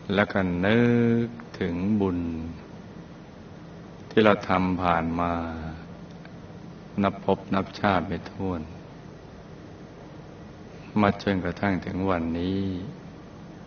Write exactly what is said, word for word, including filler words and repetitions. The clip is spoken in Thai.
แล้วก็นึกถึงบุญที่เราทำผ่านมานับภพนับชาติไม่ถ้วนมาจนกระทั่งถึงวันนี้